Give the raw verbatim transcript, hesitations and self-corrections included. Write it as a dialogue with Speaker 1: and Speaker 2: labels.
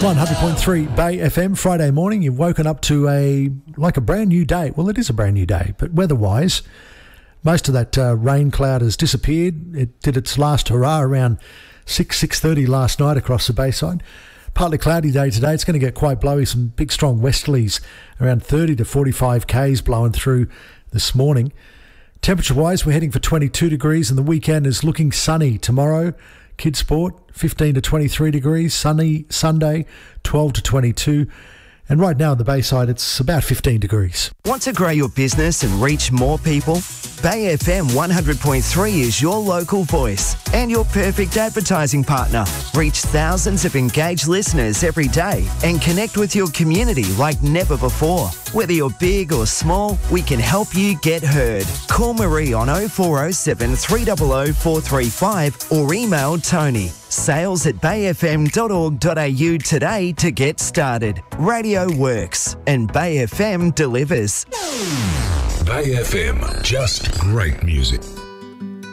Speaker 1: one hundred point three Bay F M, Friday morning. You've woken up to a, like a brand new day. Well, it is a brand new day, but weather-wise, most of that uh, rain cloud has disappeared. It did its last hurrah around six, six thirty last night across the Bayside. Partly cloudy day today. It's going to get quite blowy. Some big, strong westerlies, around thirty to forty-five kays blowing through this morning. Temperature-wise, we're heading for twenty-two degrees, and the weekend is looking sunny tomorrow. Kids Sport, fifteen to twenty-three degrees. Sunny Sunday, twelve to twenty-two. And right now on the Bayside, it's about fifteen degrees.
Speaker 2: Want to grow your business and reach more people? Bay F M one hundred point three is your local voice and your perfect advertising partner. Reach thousands of engaged listeners every day and connect with your community like never before. Whether you're big or small, we can help you get heard. Call Marie on oh four oh seven, three hundred, four three five or email Tony. Sales at bay f m dot org dot a u today to get started. Radio works and Bay F M delivers.
Speaker 3: Bay F M, just great music.